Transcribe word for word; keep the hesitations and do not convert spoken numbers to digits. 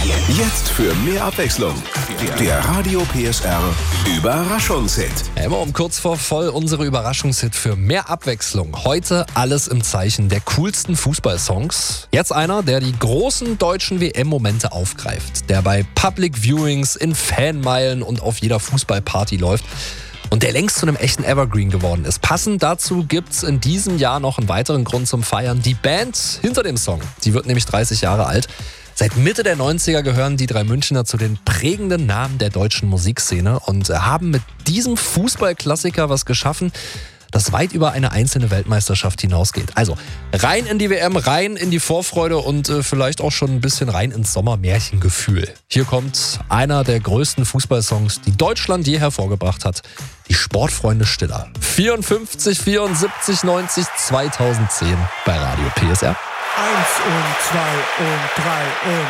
Jetzt für mehr Abwechslung. Der Radio P S R Überraschungshit. Immer um kurz vor voll unsere Überraschungshit für mehr Abwechslung. Heute alles im Zeichen der coolsten Fußballsongs. Jetzt einer, der die großen deutschen W M-Momente aufgreift. Der bei Public Viewings, in Fanmeilen und auf jeder Fußballparty läuft. Und der längst zu einem echten Evergreen geworden ist. Passend dazu gibt's in diesem Jahr noch einen weiteren Grund zum Feiern. Die Band hinter dem Song, die wird nämlich dreißig Jahre alt. Seit Mitte der neunziger gehören die drei Münchner zu den prägenden Namen der deutschen Musikszene und haben mit diesem Fußballklassiker was geschaffen, das weit über eine einzelne Weltmeisterschaft hinausgeht. Also rein in die W M, rein in die Vorfreude und äh, vielleicht auch schon ein bisschen rein ins Sommermärchengefühl. Hier kommt einer der größten Fußballsongs, die Deutschland je hervorgebracht hat. Die Sportfreunde Stiller. vierundfünfzig, vierundsiebzig, neunzig, zweitausendzehn bei Radio P S R. Eins und zwei und drei und